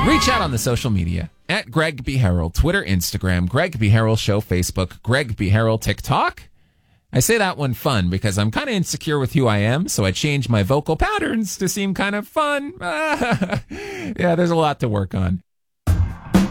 Reach out on the social media at Greg B. Harrell, Twitter, Instagram, Greg B. Harrell Show, Facebook, Greg B. Harrell, TikTok. I say that one fun because I'm kind of insecure with who I am, so I changed my vocal patterns to seem kind of fun. Yeah, there's a lot to work on.